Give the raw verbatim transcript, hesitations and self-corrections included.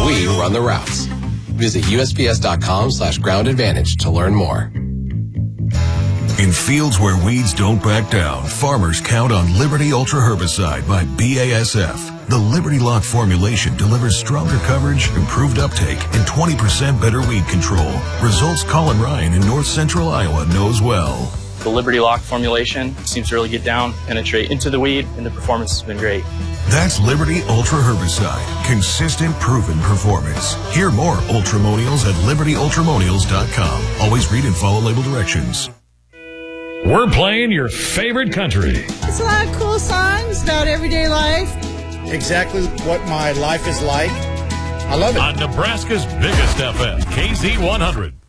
We run the routes. Visit U S P S dot com slash ground advantage to learn more. In fields where weeds don't back down, farmers count on Liberty Ultra Herbicide by B A S F. The Liberty Lock formulation delivers stronger coverage, improved uptake, and twenty percent better weed control. Results Colin Ryan in north central Iowa knows well. The Liberty Lock formulation seems to really get down, penetrate into the weed, and the performance has been great. That's Liberty Ultra Herbicide. Consistent, proven performance. Hear more Ultramonials at liberty ultramonials dot com. Always read and follow label directions. We're playing your favorite country. It's a lot of cool songs about everyday life. Exactly what my life is like. I love it. On Nebraska's biggest F M, K Z one hundred.